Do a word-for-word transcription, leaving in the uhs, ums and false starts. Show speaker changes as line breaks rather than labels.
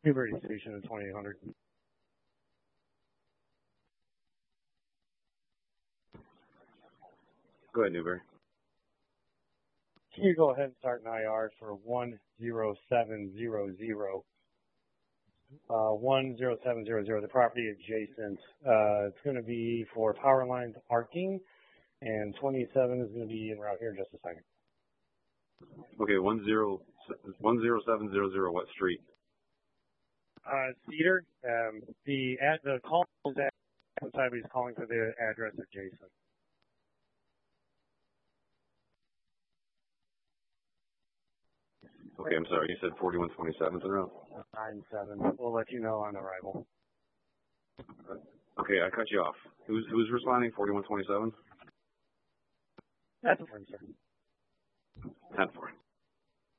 Newbury Station in twenty-eight hundred.
Go ahead, Newbury.
Can you go ahead and start an I R for one zero seven zero zero? Uh, one zero seven zero zero, the property adjacent. Uh, it's going to be for power lines arcing, and twenty-seven is going to be en route here in just a second.
Okay, one zero one zero seven zero zero. What street?
Uh, Cedar. Um, the at the call is at outside. He's calling for the address adjacent.
Okay, I'm sorry. You said forty-one twenty-seventh in route?
nine seven. We'll let you know on arrival.
Okay, I cut you off. Who's who's responding? forty-one twenty-seven?
That's a friend, sir.
ten four.